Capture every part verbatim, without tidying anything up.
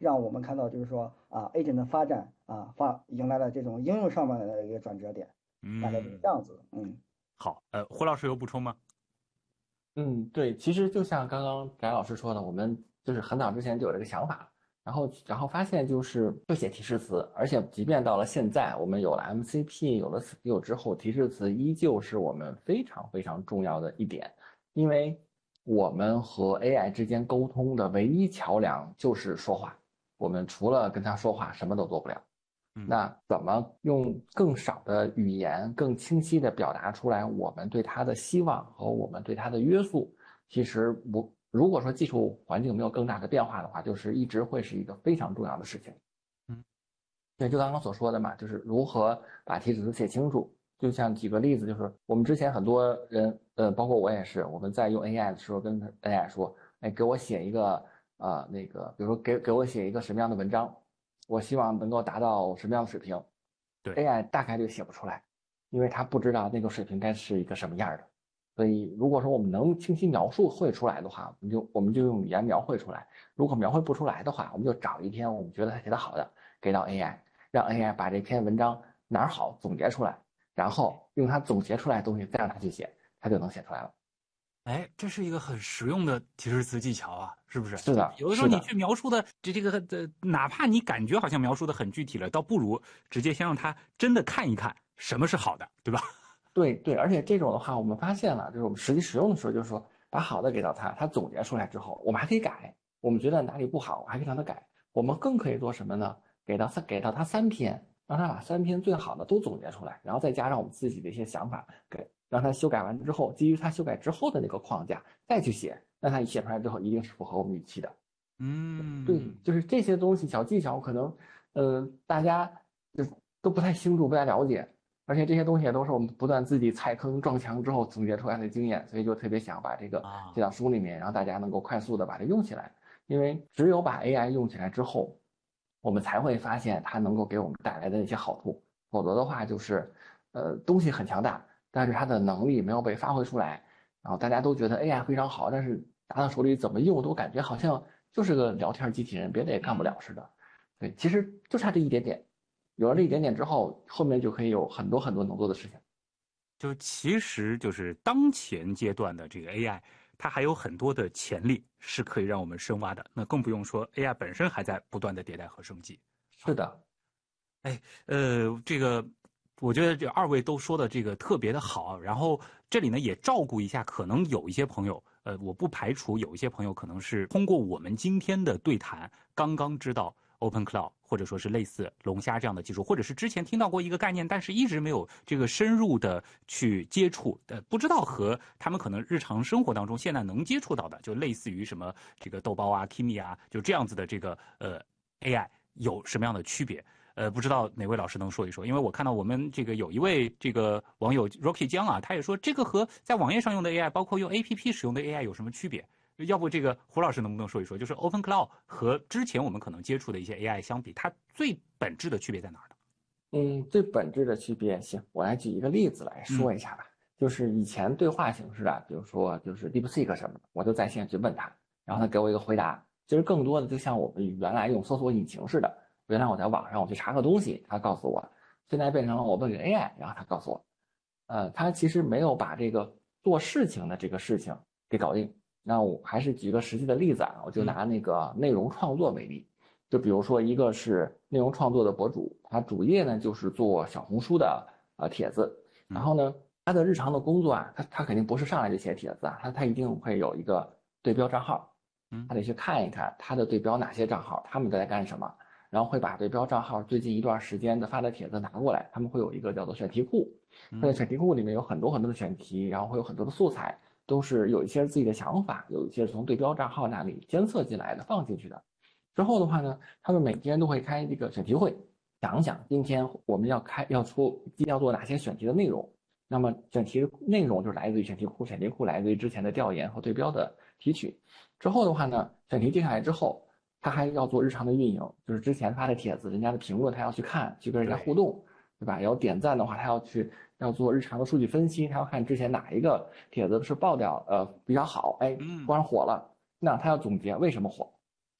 让我们看到就是说啊，agent 的发展啊发迎来了这种应用上面的一个转折点，大概就是嗯， 这样子。嗯好，呃，胡老师有补充吗？ 嗯，对，其实就像刚刚翟老师说的，我们就是很早之前就有这个想法，然后然后发现就是会写提示词，而且即便到了现在，我们有了 M C P，有了 S K I L 之后，提示词依旧是我们非常非常重要的一点，因为我们和 A I 之间沟通的唯一桥梁就是说话，我们除了跟他说话，什么都做不了。 嗯那怎么用更少的语言、更清晰地表达出来我们对它的希望和我们对它的约束？其实不，如果说技术环境没有更大的变化的话，就是一直会是一个非常重要的事情。 嗯对，就刚刚所说的嘛，就是如何把提示词写清楚。就像举个例子，就是我们之前很多人，呃，包括我也是，我们在用 A I 的时候跟 A I 说，哎，给我写一个，呃，那个，比如说给给我写一个什么样的文章，我希望能够达到什么样的水平对， ，A I 大概率写不出来，因为它不知道那个水平该是一个什么样的。所以，如果说我们能清晰描述绘出来的话，我们就我们就用语言描绘出来；如果描绘不出来的话，我们就找一篇我们觉得他写的好的给到 A I。让 A I 把这篇文章哪儿好总结出来，然后用它总结出来的东西再让它去写，它就能写出来了。 哎，这是一个很实用的提示词技巧啊，是不是？ 是的， 有的时候是的， 你去描述的这这个呃，哪怕你感觉好像描述的很具体了，倒不如直接先让他真的看一看什么是好的，对吧？ 对对，而且这种的话，我们发现了，就是我们实际使用的时候，就是说把好的给到他，他总结出来之后，我们还可以改，我们觉得哪里不好，还可以让他改。我们更可以做什么呢？给到三，给到他三篇，让他把三篇最好的都总结出来，然后再加上我们自己的一些想法，给让他修改完之后，基于他修改之后的那个框架再去写，那他一写出来之后，一定是符合我们预期的。对， 嗯， 就是这些东西小技巧，可能呃大家就都不太清楚，不太了解，而且这些东西也都是我们不断自己踩坑撞墙之后总结出来的经验，所以就特别想把这个啊， 写到书里面，让大家能够快速的把它用起来。因为只有把 A I 用起来之后，我们才会发现它能够给我们带来的一些好处，否则的话就是，呃，东西很强大，但是它的能力没有被发挥出来，然后大家都觉得 A I 非常好，但是拿到手里怎么用都感觉好像就是个聊天机器人，别的也干不了似的。对，其实就差这一点点，有了这一点点之后，后面就可以有很多很多能做的事情。 就其实就是当前阶段的这个 A I，它还有很多的潜力是可以让我们深挖的。那更不用说 A I 本身还在不断的迭代和升级。 是的， 哎，呃，这个我觉得这二位都说的这个特别的好，然后这里呢也照顾一下，可能有一些朋友，呃，我不排除有一些朋友可能是通过我们今天的对谈，刚刚知道 Open Cloud 或者说是类似龙虾这样的技术，或者是之前听到过一个概念，但是一直没有这个深入的去接触，呃，不知道和他们可能日常生活当中现在能接触到的，就类似于什么这个豆包啊、Kimi 啊，就这样子的这个呃 A I 有什么样的区别？呃，不知道哪位老师能说一说？因为我看到我们这个有一位这个网友 Rocky 江啊，他也说这个和在网页上用的 A I，包括用 A P P 使用的 A I 有什么区别？要不这个胡老师能不能说一说？就是 Open Cloud 和之前我们可能接触的一些 A I 相比，它最本质的区别在哪儿呢？ 嗯，最本质的区别，行，我来举一个例子来说一下吧。就是以前对话形式啊，比如说就是 DeepSeek 什么的，我就在线去问他，然后他给我一个回答。其实更多的就像我们原来用搜索引擎似的，原来我在网上我去查个东西，他告诉我，现在变成了我问个 A I，然后他告诉我，呃，他其实没有把这个做事情的这个事情给搞定。那我还是举个实际的例子啊，我就拿那个内容创作为例。就比如说，一个是内容创作的博主，他主业呢就是做小红书的呃帖子，然后呢，他的日常的工作啊，他他肯定不是上来就写帖子啊，他他一定会有一个对标账号，他得去看一看他的对标哪些账号，他们都在干什么，然后会把对标账号最近一段时间的发的帖子拿过来，他们会有一个叫做选题库，他的选题库里面有很多很多的选题，然后会有很多的素材，都是有一些自己的想法，有一些是从对标账号那里监测进来的，放进去的。之后的话呢，他们每天都会开这个选题会，想一想今天我们要开要出要做哪些选题的内容。那么选题内容就是来自于选题库，选题库来自于之前的调研和对标的提取。之后的话呢，选题定下来之后，他还要做日常的运营，就是之前发的帖子，人家的评论他要去看，去跟人家互动，对吧？要点赞的话，他要去要做日常的数据分析，他要看之前哪一个帖子是爆掉，呃比较好，哎，突然火了，那他要总结为什么火。 对，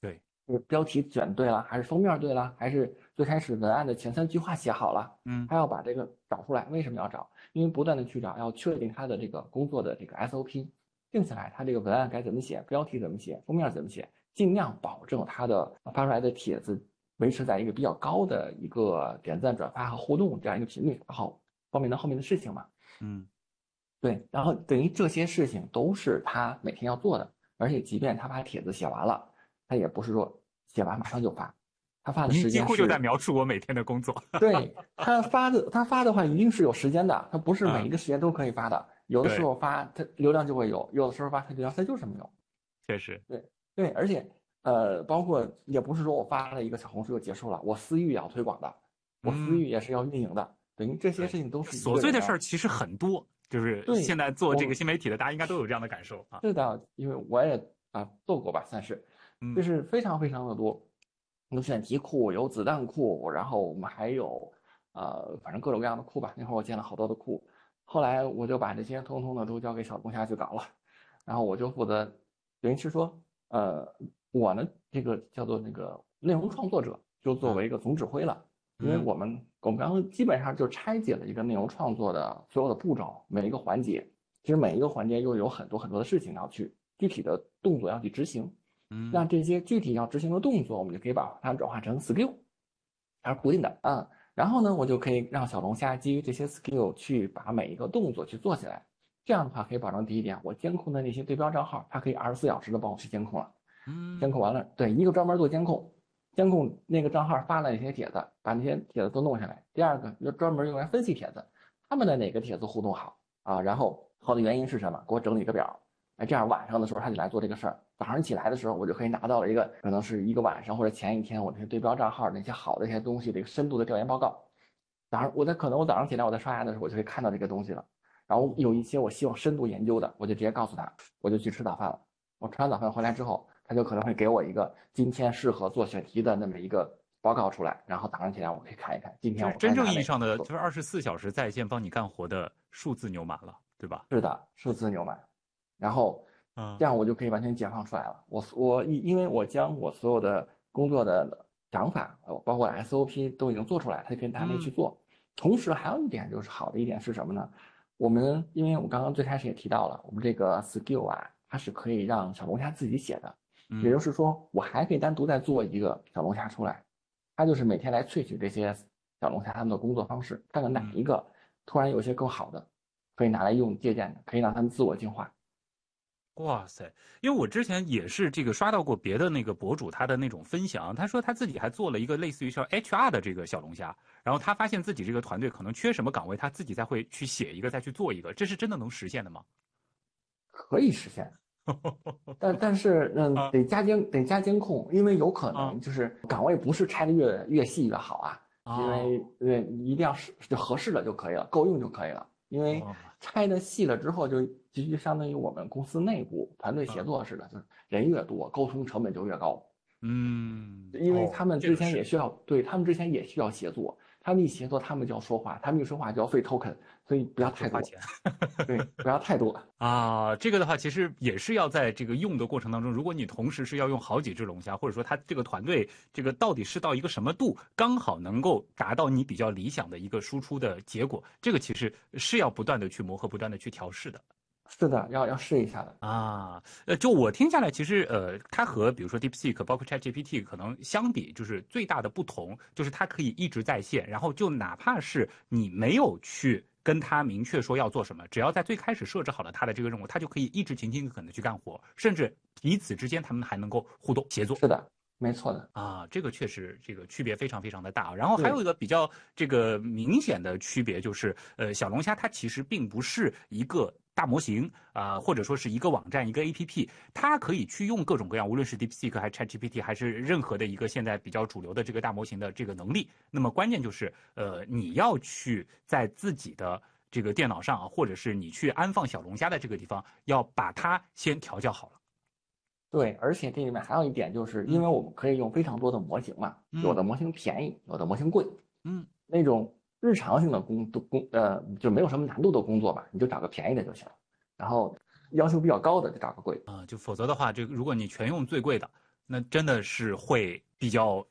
是标题选对了，还是封面对了，还是最开始文案的前三句话写好了？ 嗯， 他要把这个找出来。为什么要找？因为不断的去找，要确定他的这个工作的这个 S O P， 定下来他这个文案该怎么写，标题怎么写，封面怎么写，尽量保证他的发出来的帖子维持在一个比较高的一个点赞、转发和互动这样一个频率，然后方便到后面的事情嘛。 嗯， 对，然后等于这些事情都是他每天要做的，而且即便他把帖子写完了，他也不是说写完马上就发，他发的时间是几乎就在描述我每天的工作。 对，他发的他发的话一定是有时间的，他不是每一个时间都可以发的， 嗯、 有的时候发他流量就会有，有的时候发他流量他就是没有。 确实， 对对，而且呃，包括也不是说我发了一个小红书就结束了，我私域也要推广的，我私域也是要运营的，等于这些事情都是琐碎的事儿，其实很多。就是现在做这个新媒体的，大家应该都有这样的感受啊。 是的，因为我也啊做过吧，算是，就是非常非常的多，有选题库，有子弹库，然后我们还有呃，反正各种各样的库吧。那会儿我建了好多的库，后来我就把这些通通的都交给小龙虾去搞了，然后我就负责，等于是说，呃，我呢这个叫做那个内容创作者，就作为一个总指挥了。因为我们我们刚刚基本上就拆解了一个内容创作的所有的步骤，每一个环节，其实每一个环节又有很多很多的事情要去具体的动作要去执行。 嗯， 那这些具体要执行的动作，我们就可以把它们转化成 skill， 它是固定的啊。然后呢，我就可以让小龙虾基于这些 skill 去把每一个动作去做起来。这样的话可以保证第一点，我监控的那些对标账号，它可以二十四小时的帮我去监控了。 嗯， 监控完了，对，一个专门做监控。监控那个账号发了哪些帖子，把那些帖子都弄下来。第二个就专门用来分析帖子，他们的哪个帖子互动好啊，然后好的原因是什么，给我整理个表。哎，这样晚上的时候他就来做这个事儿，早上起来的时候我就可以拿到了一个可能是一个晚上或者前一天我这些对标账号那些好的一些东西的一个深度的调研报告。早上我在可能我早上起来我在刷牙的时候我就可以看到这个东西了。然后有一些我希望深度研究的，我就直接告诉他，我就去吃早饭了。我吃完早饭回来之后，他就可能会给我一个今天适合做选题的那么一个报告出来，然后早上起来我可以看一看。今天我真正意义上的就是二十四小时在线帮你干活的数字牛马了，对吧？ 是的，数字牛马。然后，这样我就可以完全解放出来了。我我因为我将我所有的工作的想法，包括 S O P 都已经做出来，他就可以拿那去做。同时还有一点就是好的一点是什么呢？我们因为我刚刚最开始也提到了，我们这个 skill 啊，它是可以让小龙虾自己写的。也就是说，我还可以单独再做一个小龙虾出来，他就是每天来萃取这些小龙虾他们的工作方式，看看哪一个突然有些更好的，可以拿来用借鉴的，可以让他们自我进化。 哇塞！因为我之前也是这个刷到过别的那个博主他的那种分享，他说他自己还做了一个类似于像 H R 的这个小龙虾，然后他发现自己这个团队可能缺什么岗位，他自己再会去写一个，再去做一个，这是真的能实现的吗？ 可以实现。但但是嗯，得加监得加监控，因为有可能就是岗位不是拆的越越细越好啊，因为对一定要是就合适了就可以了，够用就可以了。因为拆的细了之后，就就相当于我们公司内部团队协作似的，就是人越多，沟通成本就越高。 嗯， 因为他们之前也需要，对他们之前也需要协作，他们一协作，他们就要说话，他们一说话就要费 token， 所以不要太多花钱， 对，不要太多啊。这个的话，其实也是要在这个用的过程当中，如果你同时是要用好几只龙虾，或者说他这个团队这个到底是到一个什么度，刚好能够达到你比较理想的一个输出的结果，这个其实是要不断的去磨合，不断的去调试的。 是的，要要试一下的啊。呃，就我听下来，其实呃，它和比如说 DeepSeek，包括 ChatGPT 可能相比，就是最大的不同就是它可以一直在线，然后就哪怕是你没有去跟它明确说要做什么，只要在最开始设置好了它的这个任务，它就可以一直勤勤恳恳的去干活，甚至彼此之间他们还能够互动协作。 是的。没错的啊，这个确实这个区别非常非常的大。然后还有一个比较这个明显的区别就是，呃，小龙虾它其实并不是一个大模型啊、呃，或者说是一个网站一个 A P P， 它可以去用各种各样，无论是 DeepSeek 还是 ChatGPT 还是任何的一个现在比较主流的这个大模型的这个能力。那么关键就是，呃，你要去在自己的这个电脑上啊，或者是你去安放小龙虾的这个地方，要把它先调教好了。 对，而且这里面还有一点，就是因为我们可以用非常多的模型嘛， 嗯、 有的模型便宜，有的模型贵。 嗯， 那种日常性的工工呃，就没有什么难度的工作吧，你就找个便宜的就行了。然后要求比较高的就找个贵啊、呃，就否则的话，这个如果你全用最贵的， 那真的是会比较